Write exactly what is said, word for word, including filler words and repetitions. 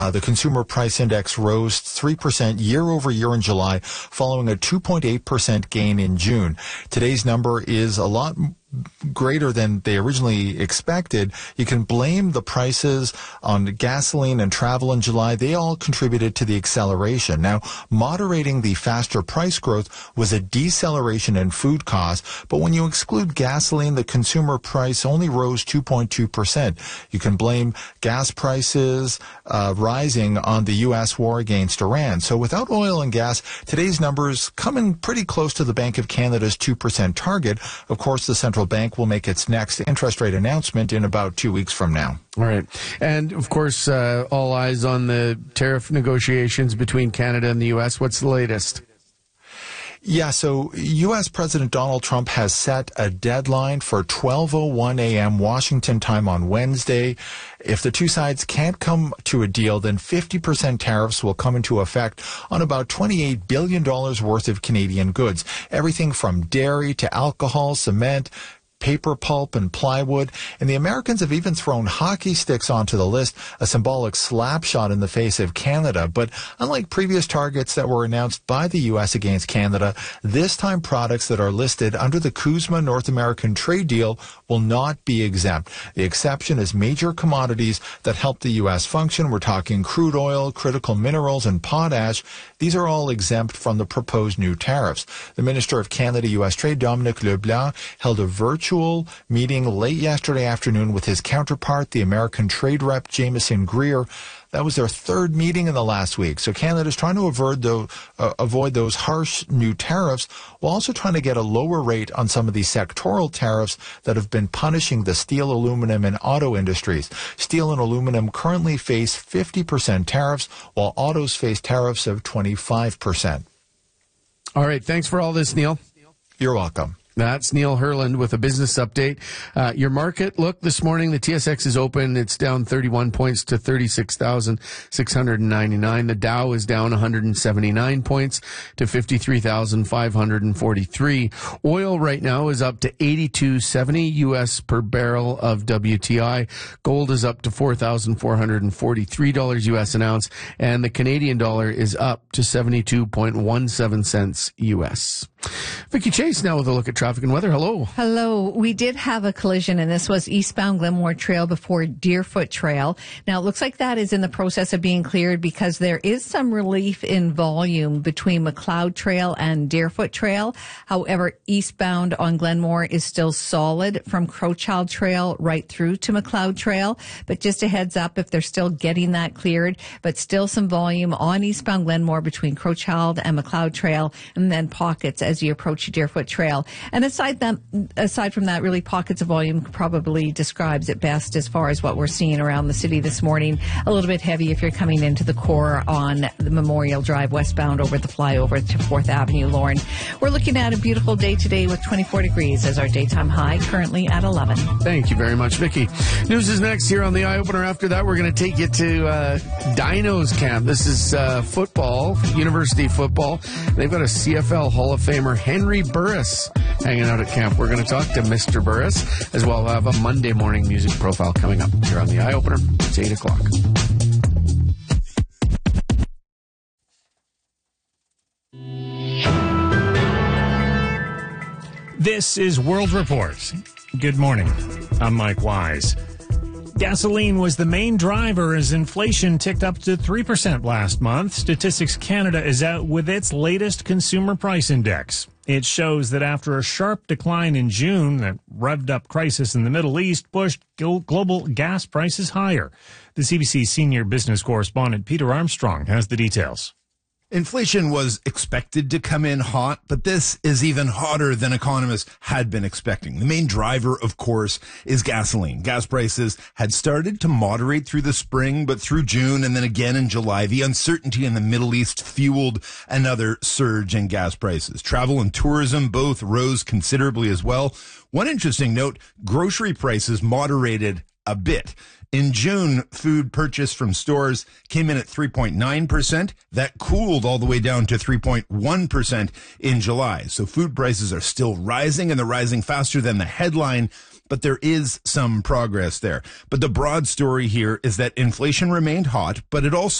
Uh, the consumer price index rose three percent year over year in July, following a two point eight percent gain in June. Today's number is a lot greater than they originally expected. You can blame the prices on gasoline and travel in July. They all contributed to the acceleration. Now, moderating the faster price growth was a deceleration in food costs, but when you exclude gasoline, the consumer price only rose two point two percent. You can blame gas prices uh, rising on the U S war against Iran. So without oil and gas, today's numbers come in pretty close to the Bank of Canada's two percent target. Of course, the central bank will make its next interest rate announcement in about two weeks from now. All right. And, of course, uh, all eyes on the tariff negotiations between Canada and the U S. What's the latest? Yeah, so U S. President Donald Trump has set a deadline for twelve oh one a.m. Washington time on Wednesday. If the two sides can't come to a deal, then fifty percent tariffs will come into effect on about twenty-eight billion dollars worth of Canadian goods. Everything from dairy to alcohol, cement, paper pulp, and plywood. And the Americans have even thrown hockey sticks onto the list, a symbolic slap shot in the face of Canada. But unlike previous targets that were announced by the U S against Canada, this time products that are listed under the CUSMA North American trade deal will not be exempt. The exception is major commodities that help the U S function. We're talking crude oil, critical minerals, and potash. These are all exempt from the proposed new tariffs. The Minister of Canada U S Trade, Dominic LeBlanc, held a virtual meeting late yesterday afternoon with his counterpart, the American trade rep, Jameson Greer. That was their third meeting in the last week. So Canada is trying to avoid, the, uh, avoid those harsh new tariffs while also trying to get a lower rate on some of these sectoral tariffs that have been punishing the steel, aluminum, and auto industries. Steel and aluminum currently face fifty percent tariffs, while autos face tariffs of twenty-five percent. All right. Thanks for all this, Neil. You're welcome. That's Neil Herland with a business update. Uh, your market, look, this morning, the T S X is open. It's down thirty-one points to thirty-six thousand six hundred ninety-nine. The Dow is down one hundred seventy-nine points to fifty-three thousand five hundred forty-three. Oil right now is up to eighty-two seventy U S per barrel of W T I. Gold is up to four thousand four hundred forty-three dollars U S an ounce. And the Canadian dollar is up to seventy-two point one seven cents U S. Vicki Chase now with a look at traffic and weather. Hello. Hello. We did have a collision, and this was eastbound Glenmore Trail before Deerfoot Trail. Now, it looks like that is in the process of being cleared because there is some relief in volume between McLeod Trail and Deerfoot Trail. However, eastbound on Glenmore is still solid from Crowchild Trail right through to McLeod Trail. But just a heads up if they're still getting that cleared, but still some volume on eastbound Glenmore between Crowchild and McLeod Trail, and then pockets as you approach Deerfoot Trail. And aside that, aside from that, really pockets of volume probably describes it best as far as what we're seeing around the city this morning. A little bit heavy if you're coming into the core on the Memorial Drive westbound over the flyover to fourth Avenue, Lorne. We're looking at a beautiful day today with twenty-four degrees as our daytime high, currently at eleven. Thank you very much, Vicki. News is next here on the Eye Opener. After that, we're going to take you to uh, Dinos Camp. This is uh, football, university football. They've got a C F L Hall of Famer, Henry Burris, hanging out at camp. We're going to talk to Mister Burris, as well have a Monday morning music profile coming up here on the Eye Opener. It's eight o'clock. This is World Report. Good morning. I'm Mike Wise. Gasoline was the main driver as inflation ticked up to three percent last month. Statistics Canada is out with its latest consumer price index. It shows that after a sharp decline in June that revved up crisis in the Middle East pushed global gas prices higher. The C B C senior business correspondent Peter Armstrong has the details. Inflation was expected to come in hot, but this is even hotter than economists had been expecting. The main driver, of course, is gasoline. Gas prices had started to moderate through the spring, but through June and then again in July, the uncertainty in the Middle East fueled another surge in gas prices. Travel and tourism both rose considerably as well. One interesting note, grocery prices moderated a bit. In June, food purchased from stores came in at three point nine percent. That cooled all the way down to three point one percent in July. So food prices are still rising, and they're rising faster than the headline but there is some progress there. But the broad story here is that inflation remained hot, but it also